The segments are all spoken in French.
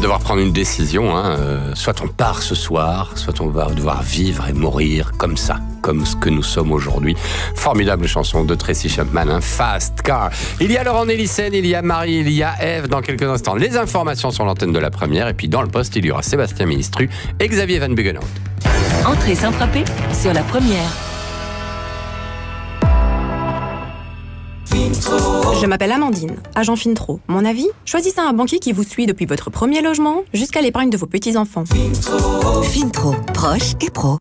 devoir prendre une décision. Soit on part ce soir, soit on va devoir vivre et mourir comme ça, comme ce que nous sommes aujourd'hui. Formidable chanson de Tracy Chapman, Fast Car. Il y a Laurent Nélissen, il y a Marie, il y a Ève dans quelques instants. Les informations sur l'antenne de la première. Et puis dans le poste, il y aura Sébastien Ministru et Xavier Van Buggenhout. Entrée sans frapper sur la première. Je m'appelle Amandine, agent Fintro. Mon avis, choisissez un banquier qui vous suit depuis votre premier logement jusqu'à l'épargne de vos petits-enfants. Fintro, proche et pro.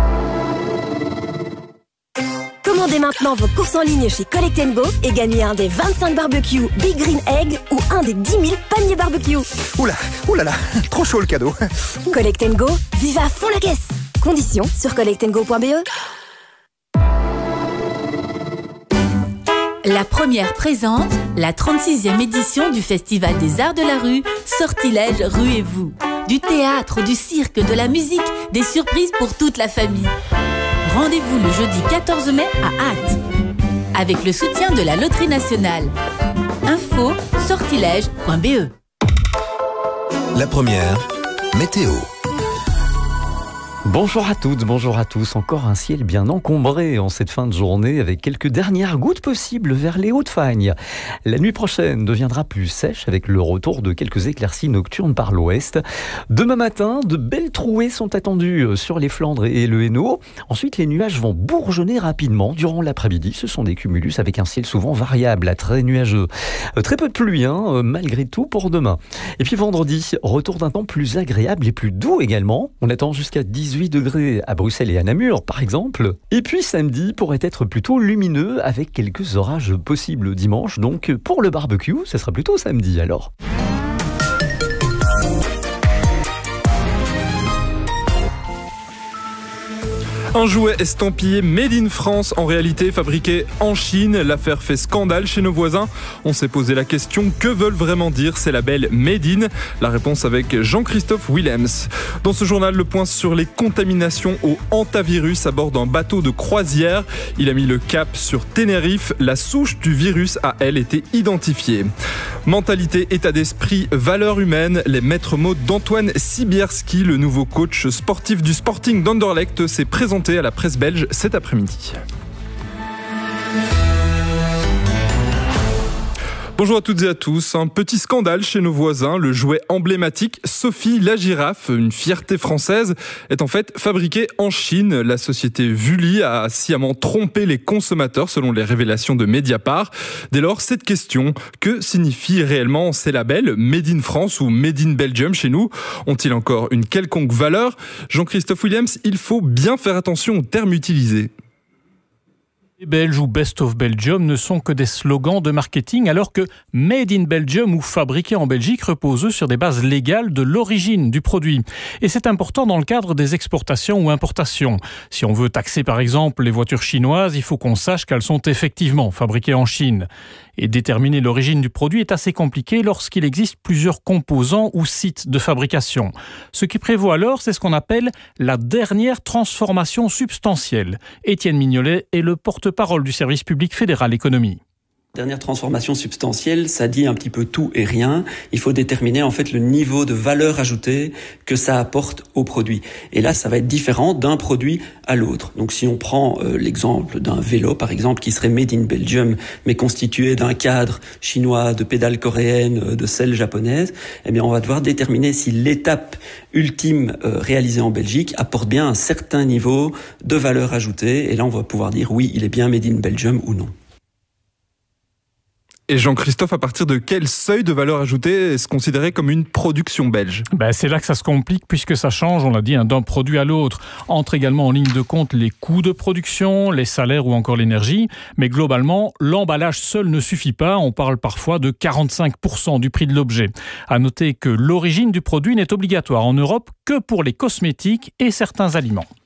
Commandez maintenant vos courses en ligne chez Collect & Go et gagnez un des 25 barbecues Big Green Egg ou un des 10 000 paniers barbecue. Oulala, trop chaud le cadeau. Collect & Go, vive à fond la caisse. Conditions sur collectandgo.be. La première présente la 36e édition du Festival des Arts de la Rue, Sortilège Ruez-vous. Du théâtre, du cirque, de la musique, des surprises pour toute la famille. Rendez-vous le jeudi 14 mai à Ath, avec le soutien de la Loterie Nationale. Info sortilège.be. La première, météo. Bonjour à toutes, bonjour à tous. Encore un ciel bien encombré en cette fin de journée avec quelques dernières gouttes possibles vers les Hauts-de-Fagne. La nuit prochaine deviendra plus sèche avec le retour de quelques éclaircies nocturnes par l'ouest. Demain matin, de belles trouées sont attendues sur les Flandres et le Hainaut. Ensuite, les nuages vont bourgeonner rapidement durant l'après-midi. Ce sont des cumulus avec un ciel souvent variable à très nuageux. Très peu de pluie, malgré tout pour demain. Et puis vendredi, retour d'un temps plus agréable et plus doux également. On attend jusqu'à 18 degrés à Bruxelles et à Namur, par exemple. Et puis samedi pourrait être plutôt lumineux avec quelques orages possibles dimanche. Donc pour le barbecue, ce sera plutôt samedi alors. Un jouet estampillé Made in France, en réalité fabriqué en Chine. L'affaire fait scandale chez nos voisins. On s'est posé la question, que veulent vraiment dire ces labels Made in? La réponse avec Jean-Christophe Willems. Dans ce journal, le point sur les contaminations au hantavirus à bord d'un bateau de croisière. Il a mis le cap sur Tenerife. La souche du virus a, elle, été identifiée. Mentalité, état d'esprit, valeurs humaines. Les maîtres mots d'Antoine Sibierski, le nouveau coach sportif du Sporting d'Anderlecht, s'est présenté à la presse belge cet après-midi. Bonjour à toutes et à tous. Un petit scandale chez nos voisins. Le jouet emblématique Sophie la girafe, une fierté française, est en fait fabriqué en Chine. La société Vully a sciemment trompé les consommateurs selon les révélations de Mediapart. Dès lors, cette question, que signifient réellement ces labels Made in France ou Made in Belgium chez nous? Ont-ils encore une quelconque valeur? Jean-Christophe Willems, il faut bien faire attention aux termes utilisés. Belge ou Best of Belgium ne sont que des slogans de marketing, alors que Made in Belgium ou fabriqué en Belgique repose sur des bases légales de l'origine du produit. Et c'est important dans le cadre des exportations ou importations. Si on veut taxer par exemple les voitures chinoises, il faut qu'on sache qu'elles sont effectivement fabriquées en Chine. Et déterminer l'origine du produit est assez compliqué lorsqu'il existe plusieurs composants ou sites de fabrication. Ce qui prévaut alors, c'est ce qu'on appelle la dernière transformation substantielle. Étienne Mignolet est le porte-parole du service public fédéral économie. Dernière transformation substantielle, ça dit un petit peu tout et rien. Il faut déterminer en fait le niveau de valeur ajoutée que ça apporte au produit. Et là, ça va être différent d'un produit à l'autre. Donc si on prend l'exemple d'un vélo, par exemple, qui serait made in Belgium, mais constitué d'un cadre chinois, de pédales coréennes, de selles japonaises, eh bien on va devoir déterminer si l'étape ultime réalisée en Belgique apporte bien un certain niveau de valeur ajoutée. Et là, on va pouvoir dire oui, il est bien made in Belgium ou non. Et Jean-Christophe, à partir de quel seuil de valeur ajoutée est-ce considéré comme une production belge? C'est là que ça se complique puisque ça change, on l'a dit, d'un produit à l'autre. Entrent également en ligne de compte les coûts de production, les salaires ou encore l'énergie. Mais globalement, l'emballage seul ne suffit pas. On parle parfois de 45% du prix de l'objet. À noter que l'origine du produit n'est obligatoire en Europe que pour les cosmétiques et certains aliments.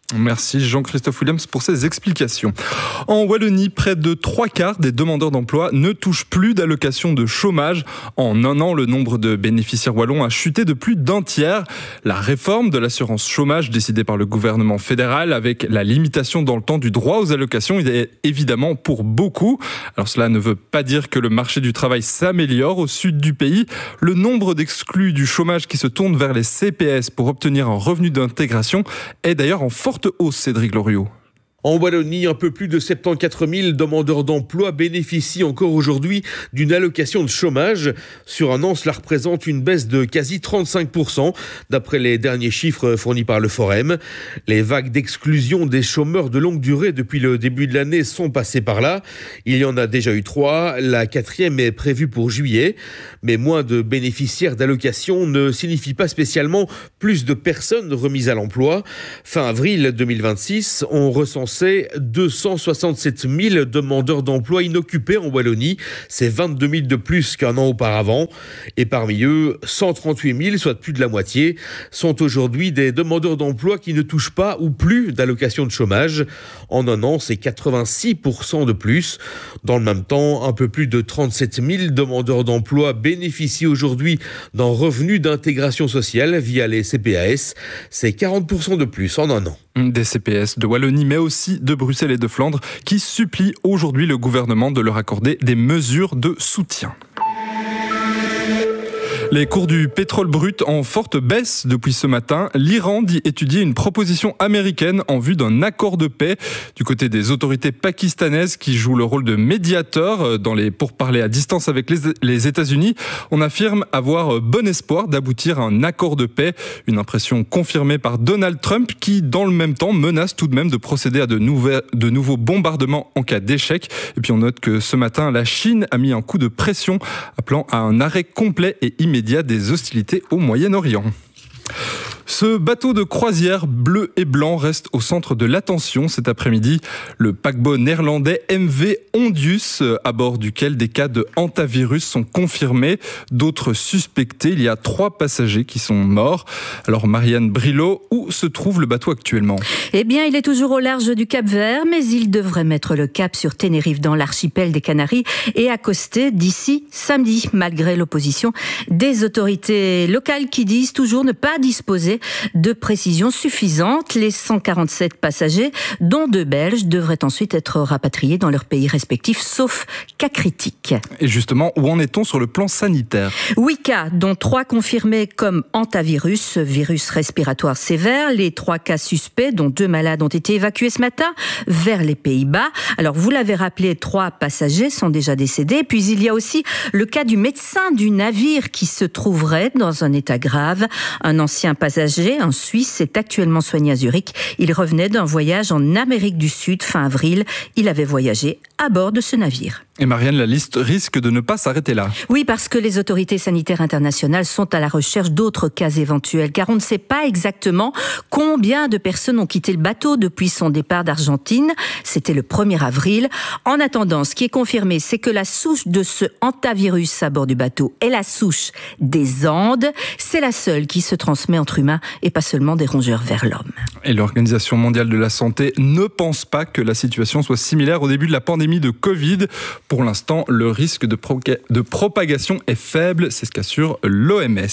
Merci Jean-Christophe Williams pour ces explications. En Wallonie, près de 3/4 des demandeurs d'emploi ne touchent plus d'allocation de chômage. En un an, le nombre de bénéficiaires wallons a chuté de plus d'un tiers. La réforme de l'assurance chômage décidée par le gouvernement fédéral avec la limitation dans le temps du droit aux allocations est évidemment pour beaucoup. Alors cela ne veut pas dire que le marché du travail s'améliore au sud du pays. Le nombre d'exclus du chômage qui se tournent vers les CPS pour obtenir un revenu d'intégration est d'ailleurs en forte hausse, Cédric Loriot. En Wallonie, un peu plus de 74 000 demandeurs d'emploi bénéficient encore aujourd'hui d'une allocation de chômage. Sur un an, cela représente une baisse de quasi 35%, d'après les derniers chiffres fournis par le Forum. Les vagues d'exclusion des chômeurs de longue durée depuis le début de l'année sont passées par là. Il y en a déjà eu 3, la 4e est prévue pour juillet. Mais moins de bénéficiaires d'allocation ne signifie pas spécialement plus de personnes remises à l'emploi. Fin avril 2026, on recensait 267 000 demandeurs d'emploi inoccupés en Wallonie. C'est 22 000 de plus qu'un an auparavant. Et parmi eux, 138 000, soit plus de la moitié, sont aujourd'hui des demandeurs d'emploi qui ne touchent pas ou plus d'allocation de chômage. En un an, c'est 86% de plus. Dans le même temps, un peu plus de 37 000 demandeurs d'emploi bénéficient aujourd'hui d'un revenu d'intégration sociale via les CPAS. C'est 40% de plus en un an. Des CPS de Wallonie, mais aussi de Bruxelles et de Flandre, qui supplient aujourd'hui le gouvernement de leur accorder des mesures de soutien. Les cours du pétrole brut en forte baisse depuis ce matin. L'Iran dit étudier une proposition américaine en vue d'un accord de paix. Du côté des autorités pakistanaises qui jouent le rôle de médiateur dans les pourparlers à distance avec les États-Unis, on affirme avoir bon espoir d'aboutir à un accord de paix. Une impression confirmée par Donald Trump qui, dans le même temps, menace tout de même de procéder à de nouveaux bombardements en cas d'échec. Et puis on note que ce matin, la Chine a mis un coup de pression appelant à un arrêt complet et immédiat des hostilités au Moyen-Orient. Ce bateau de croisière bleu et blanc reste au centre de l'attention cet après-midi. Le paquebot néerlandais MV Ondius, à bord duquel des cas de hantavirus sont confirmés, d'autres suspectés. Il y a 3 passagers qui sont morts. Alors Marianne Brilot, où se trouve le bateau actuellement ? Eh bien, il est toujours au large du Cap-Vert, mais il devrait mettre le cap sur Tenerife dans l'archipel des Canaries et accoster d'ici samedi, malgré l'opposition des autorités locales qui disent toujours ne pas disposer de précisions suffisantes. Les 147 passagers, dont 2 Belges, devraient ensuite être rapatriés dans leurs pays respectifs, sauf cas critiques. Et justement, où en est-on sur le plan sanitaire ? 8 cas, dont 3 confirmés comme hantavirus, virus respiratoire sévère. Les 3 cas suspects, dont 2 malades, ont été évacués ce matin vers les Pays-Bas. Alors, vous l'avez rappelé, 3 passagers sont déjà décédés. Puis, il y a aussi le cas du médecin du navire qui se trouverait dans un état grave. Un ancien passager, un Suisse, est actuellement soigné à Zurich. Il revenait d'un voyage en Amérique du Sud fin avril. Il avait voyagé à bord de ce navire. Et Marianne, la liste risque de ne pas s'arrêter là. Oui, parce que les autorités sanitaires internationales sont à la recherche d'autres cas éventuels, car on ne sait pas exactement combien de personnes ont quitté le bateau depuis son départ d'Argentine. C'était le 1er avril. En attendant, ce qui est confirmé, c'est que la souche de ce hantavirus à bord du bateau est la souche des Andes. C'est la seule qui se transmet entre humains et pas seulement des rongeurs vers l'homme. Et l'Organisation mondiale de la santé ne pense pas que la situation soit similaire au début de la pandémie de Covid. Pour l'instant, le risque de propagation est faible, c'est ce qu'assure l'OMS.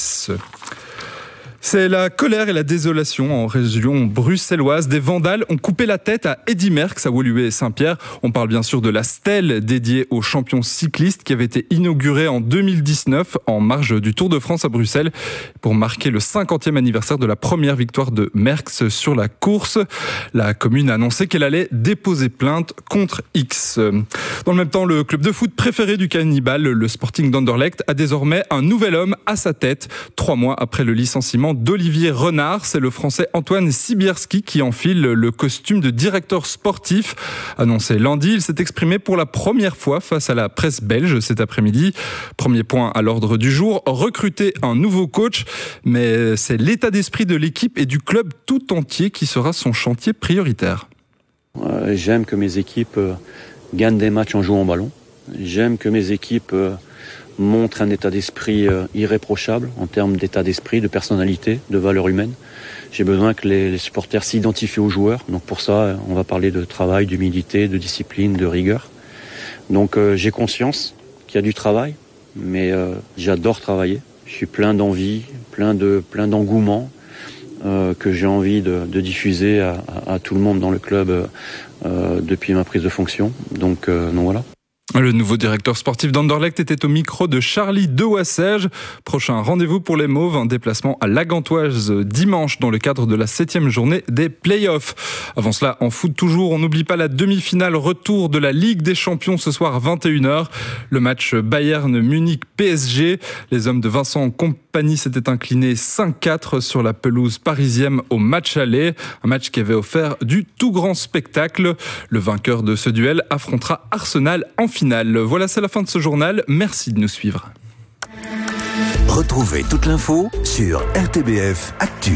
C'est la colère et la désolation en région bruxelloise. Des vandales ont coupé la tête à Eddy Merckx à Woluwe et Saint-Pierre. On parle bien sûr de la stèle dédiée aux champions cyclistes qui avait été inaugurée en 2019 en marge du Tour de France à Bruxelles pour marquer le 50e anniversaire de la première victoire de Merckx sur la course. La commune a annoncé qu'elle allait déposer plainte contre X. Dans le même temps, le club de foot préféré du cannibale, le Sporting d'Anderlecht, a désormais un nouvel homme à sa tête. 3 mois après le licenciement d'Olivier Renard, c'est le Français Antoine Sibierski qui enfile le costume de directeur sportif. Annoncé lundi, il s'est exprimé pour la première fois face à la presse belge cet après-midi. Premier point à l'ordre du jour, recruter un nouveau coach, mais c'est l'état d'esprit de l'équipe et du club tout entier qui sera son chantier prioritaire. J'aime que mes équipes gagnent des matchs en jouant au ballon. J'aime que mes équipes montre un état d'esprit irréprochable en termes d'état d'esprit, de personnalité, de valeurs humaines. J'ai besoin que les supporters s'identifient aux joueurs. Donc pour ça, on va parler de travail, d'humilité, de discipline, de rigueur. Donc j'ai conscience qu'il y a du travail, mais j'adore travailler. Je suis plein d'envie, plein d'engouement que j'ai envie de diffuser à tout le monde dans le club depuis ma prise de fonction. Donc voilà. Le nouveau directeur sportif d'Anderlecht était au micro de Charlie de Wassège. Prochain rendez-vous pour les Mauves, un déplacement à La Gantoise dimanche dans le cadre de la 7e journée des playoffs. Avant cela, en foot toujours, on n'oublie pas la demi-finale retour de la Ligue des Champions ce soir à 21h. Le match Bayern-Munich-PSG. Les hommes de Vincent Kompany s'étaient inclinés 5-4 sur la pelouse parisienne au match aller. Un match qui avait offert du tout grand spectacle. Le vainqueur de ce duel affrontera Arsenal en finale. Voilà, c'est la fin de ce journal. Merci de nous suivre. Retrouvez toute l'info sur RTBF Actu.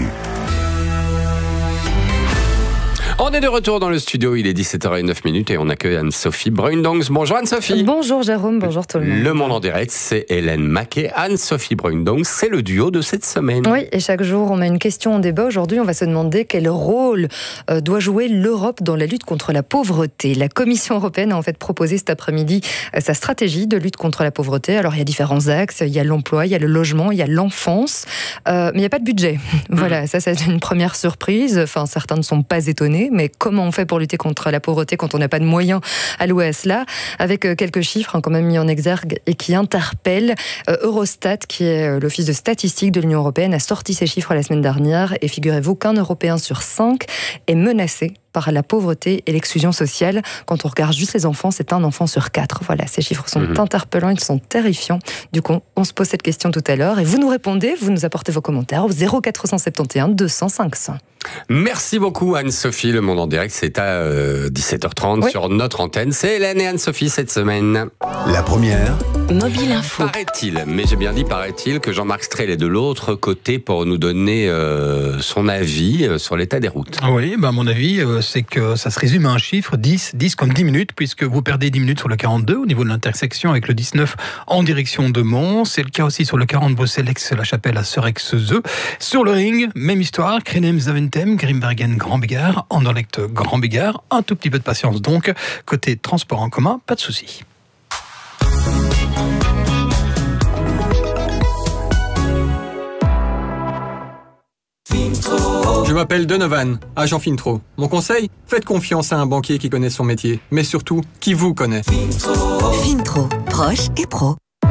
On est de retour dans le studio, il est 17h09 et on accueille Anne-Sophie Bruindongs. Bonjour Anne-Sophie. Bonjour Jérôme, bonjour tout le monde. Le Monde en direct, c'est Hélène Maquet, Anne-Sophie Bruindongs, c'est le duo de cette semaine. Oui, et chaque jour on met une question en débat. Aujourd'hui on va se demander quel rôle doit jouer l'Europe dans la lutte contre la pauvreté. La Commission européenne a en fait proposé cet après-midi sa stratégie de lutte contre la pauvreté. Alors il y a différents axes, il y a l'emploi, il y a le logement, il y a l'enfance, mais il n'y a pas de budget. Voilà, ça c'est une première surprise. Enfin, certains ne sont pas étonnés. Mais comment on fait pour lutter contre la pauvreté quand on n'a pas de moyens alloués à cela? Avec quelques chiffres quand même mis en exergue et qui interpellent. Eurostat, qui est l'office de statistique de l'Union européenne, a sorti ces chiffres la semaine dernière. Et figurez-vous qu'un Européen sur 5 est menacé par la pauvreté et l'exclusion sociale. Quand on regarde juste les enfants, c'est un enfant sur 4. Voilà, ces chiffres sont interpellants, ils sont terrifiants. Du coup, on se pose cette question tout à l'heure et vous nous répondez, vous nous apportez vos commentaires au 0471 200 500. Merci beaucoup Anne-Sophie. Le Monde en direct, c'est à 17h30 sur notre antenne. C'est Hélène et Anne-Sophie cette semaine. La première. Mobile Info. Paraît-il, mais j'ai bien dit paraît-il, que Jean-Marc Strel est de l'autre côté pour nous donner son avis sur l'état des routes. Oui, mon avis, c'est que ça se résume à un chiffre, 10 comme 10 minutes, puisque vous perdez 10 minutes sur le 42 au niveau de l'intersection avec le 19 en direction de Mons. C'est le cas aussi sur le 40 Bruxelles-Aix, la Chapelle à Surexzeu. Sur le ring, même histoire, Krenem-Zaventem, Grimbergen-Grand-Bigard, Anderlecht-Grand-Bigard. Un tout petit peu de patience donc. Côté transport en commun, pas de souci. Je m'appelle Donovan, agent Fintro. Mon conseil, faites confiance à un banquier qui connaît son métier, mais surtout, qui vous connaît. Fintro, proche et pro.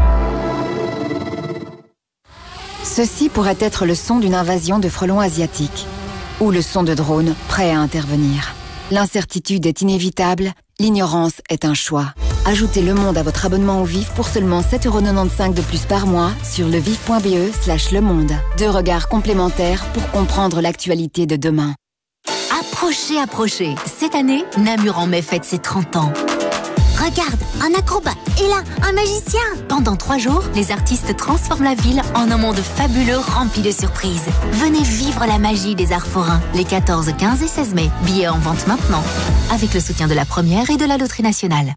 Ceci pourrait être le son d'une invasion de frelons asiatiques, ou le son de drones prêts à intervenir. L'incertitude est inévitable, l'ignorance est un choix. Ajoutez Le Monde à votre abonnement au Vif pour seulement 7,95€ de plus par mois sur leviv.be/Le Monde. 2 regards complémentaires pour comprendre l'actualité de demain. Approchez. Cette année, Namur en mai fête ses 30 ans. Regarde, un acrobate et là, un magicien. Pendant 3 jours, les artistes transforment la ville en un monde fabuleux rempli de surprises. Venez vivre la magie des Arts Forains les 14, 15 et 16 mai. Billets en vente maintenant. Avec le soutien de la Première et de la Loterie Nationale.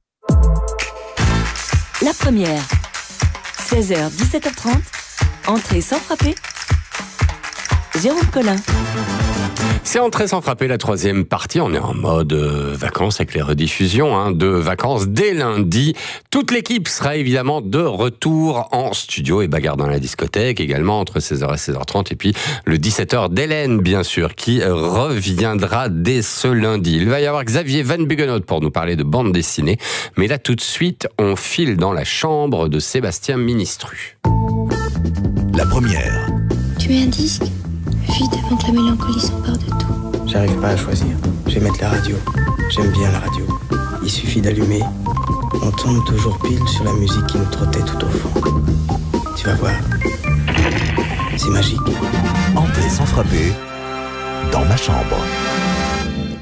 La Première. 16h, 17h30. Entrée sans frapper. Jérôme Collin. C'est Entrée sans frapper, la 3e partie. On est en mode vacances avec les rediffusions de vacances dès lundi. Toute l'équipe sera évidemment de retour en studio et bagarre dans la discothèque également entre 16h et 16h30. Et puis le 17h d'Hélène, bien sûr, qui reviendra dès ce lundi. Il va y avoir Xavier Van Buggenhout pour nous parler de bande dessinée. Mais là, tout de suite, on file dans la chambre de Sébastien Ministru. La première. Tu es un disque? Vite avant que la mélancolie s'empare de tout. J'arrive pas à choisir. Je vais mettre la radio. J'aime bien la radio. Il suffit d'allumer. On tombe toujours pile sur la musique qui nous trottait tout au fond. Tu vas voir. C'est magique. Entrée sans frapper dans ma chambre.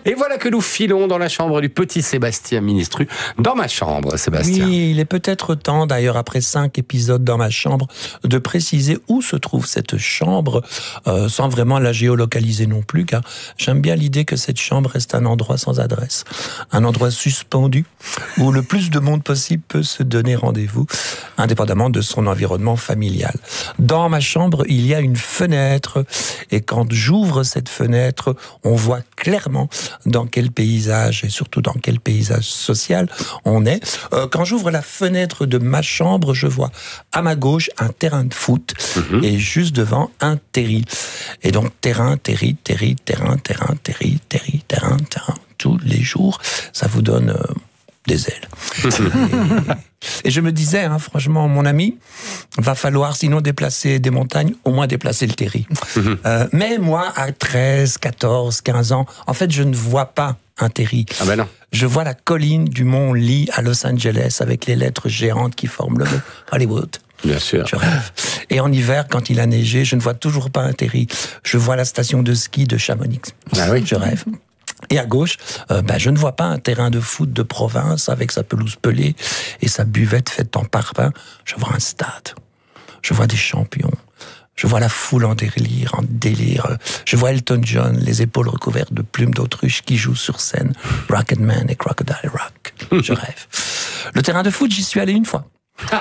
Et voilà que nous filons dans la chambre du petit Sébastien Ministru. Dans ma chambre, Sébastien. Oui, il est peut-être temps, d'ailleurs, après 5 épisodes dans ma chambre, de préciser où se trouve cette chambre, sans vraiment la géolocaliser non plus, car j'aime bien l'idée que cette chambre reste un endroit sans adresse. Un endroit suspendu, où le plus de monde possible peut se donner rendez-vous, indépendamment de son environnement familial. Dans ma chambre, il y a une fenêtre, et quand j'ouvre cette fenêtre, on voit clairement dans quel paysage, et surtout dans quel paysage social on est. Quand j'ouvre la fenêtre de ma chambre, je vois à ma gauche un terrain de foot, et juste devant un terri. Et donc terrain, terri, terri, terrain, terrain, terri, terri, terrain, terrain. Tous les jours, ça vous donne des ailes. Et je me disais, franchement, mon ami, va falloir sinon déplacer des montagnes, au moins déplacer le terri. Mais moi, à 13, 14, 15 ans, en fait, je ne vois pas un terri. Ah ben non. Je vois la colline du mont Lee à Los Angeles avec les lettres géantes qui forment le mot Hollywood. Bien sûr. Je rêve. Et en hiver, quand il a neigé, je ne vois toujours pas un terri. Je vois la station de ski de Chamonix. Ah oui. Je rêve. Et à gauche, je ne vois pas un terrain de foot de province avec sa pelouse pelée et sa buvette faite en parpaing. Je vois un stade. Je vois des champions. Je vois la foule en délire. Je vois Elton John, les épaules recouvertes de plumes d'autruche qui joue sur scène Rocketman et Crocodile Rock. Je rêve. Le terrain de foot, j'y suis allé une fois.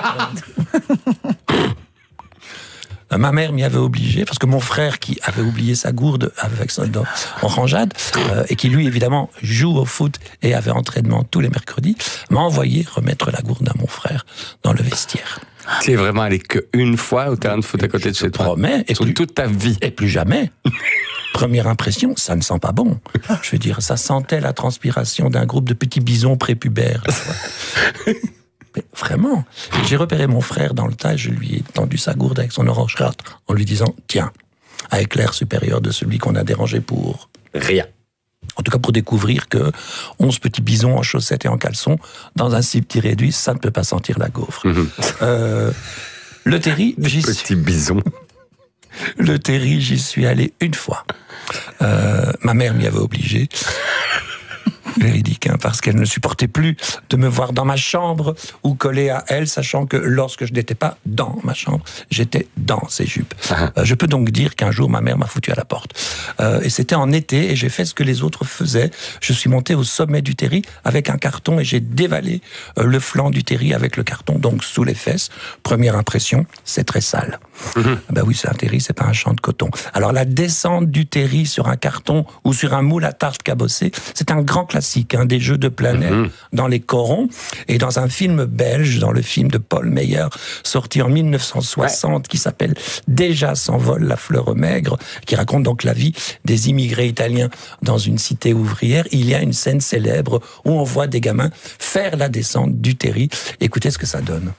Ma mère m'y avait obligé, parce que mon frère, qui avait oublié sa gourde avec son orangeade, et qui lui, évidemment, joue au foot et avait entraînement tous les mercredis, m'a envoyé remettre la gourde à mon frère dans le vestiaire. Tu es vraiment allé qu'une fois au terrain de foot à côté de chez toi? Promets. Et toute ta vie? Et plus jamais. Première impression, ça ne sent pas bon. Je veux dire, ça sentait la transpiration d'un groupe de petits bisons prépubères. Mais vraiment, j'ai repéré mon frère dans le tas et je lui ai tendu sa gourde avec son orange carte en lui disant « Tiens », avec l'air supérieur de celui qu'on a dérangé pour rien. En tout cas, pour découvrir que 11 petits bisons en chaussettes et en caleçon, dans un si petit réduit, ça ne peut pas sentir la gaufre. Le terri, petit bison. Le terri, j'y suis allé une fois. Ma mère m'y avait obligé. Véridique, parce qu'elle ne supportait plus de me voir dans ma chambre ou collé à elle, sachant que lorsque je n'étais pas dans ma chambre, j'étais dans ses jupes. Je peux donc dire qu'un jour, ma mère m'a foutu à la porte. Et c'était en été, et j'ai fait ce que les autres faisaient. Je suis monté au sommet du terri avec un carton et j'ai dévalé le flanc du terri avec le carton, donc sous les fesses. Première impression, c'est très sale. Ben oui, c'est un terri, c'est pas un champ de coton. Alors la descente du terri sur un carton ou sur un moule à tarte cabossé, c'est un grand classique, des jeux de plein air dans les corons. Et dans un film belge, dans le film de Paul Meyer, sorti en 1960, qui s'appelle « Déjà s'envole la fleur maigre », qui raconte donc la vie des immigrés italiens dans une cité ouvrière, il y a une scène célèbre où on voit des gamins faire la descente du terri. Écoutez ce que ça donne.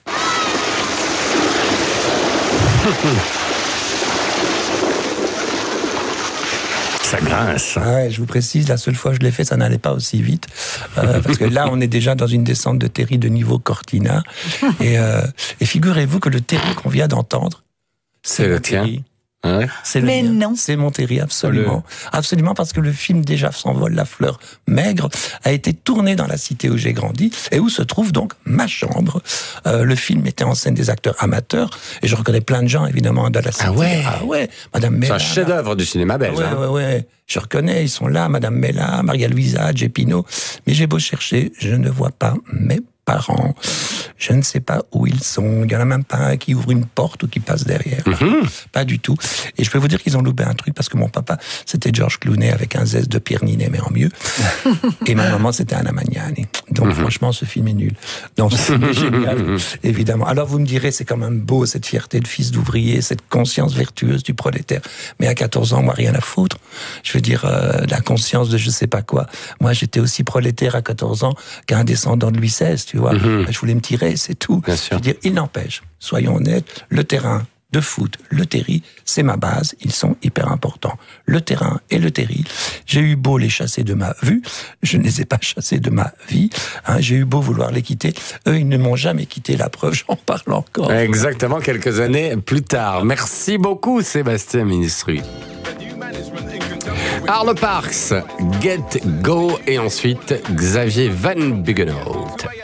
Ça grince. Ouais, je vous précise, la seule fois que je l'ai fait, ça n'allait pas aussi vite. Parce que là, on est déjà dans une descente de terri de niveau Cortina. Et figurez-vous que le terri qu'on vient d'entendre, c'est le tien. Ouais. C'est le mien. Non. C'est mon terri, absolument. Absolument, parce que le film Déjà s'envole la fleur maigre a été tourné dans la cité où j'ai grandi et où se trouve donc ma chambre. Le film mettait en scène des acteurs amateurs et je reconnais plein de gens, évidemment, dans la cité. Ah ouais, Madame Mella. C'est un chef-d'œuvre du cinéma belge. Ouais. Je reconnais, ils sont là, Madame Mella, Maria Luisa, Gepino. Mais j'ai beau chercher, je ne vois pas mes parents. Je ne sais pas où ils sont. Il n'y en a même pas un qui ouvre une porte ou qui passe derrière. Pas du tout. Et je peux vous dire qu'ils ont loupé un truc parce que mon papa, c'était George Clooney avec un zeste de Pierre Ninet, mais en mieux. Et ma maman, c'était Anna Magnani. Donc franchement, ce film est nul. Donc c'est génial, évidemment. Alors vous me direz, c'est quand même beau, cette fierté de fils d'ouvrier, cette conscience vertueuse du prolétaire. Mais à 14 ans, moi, rien à foutre. Je veux dire, la conscience de je sais pas quoi. Moi, j'étais aussi prolétaire à 14 ans qu'un descendant de Louis XVI, tu vois. Je voulais me tirer, c'est tout. Je veux dire, il n'empêche, soyons honnêtes, le terrain de foot, le terri, c'est ma base, ils sont hyper importants. Le terrain et le terri, j'ai eu beau les chasser de ma vue, je ne les ai pas chassés de ma vie, j'ai eu beau vouloir les quitter, eux ils ne m'ont jamais quitté, la preuve, j'en parle encore. Exactement, quelques années plus tard. Merci beaucoup Sébastien Ministru. Arlo Parks, Get Go et ensuite Xavier Van Buggenhout.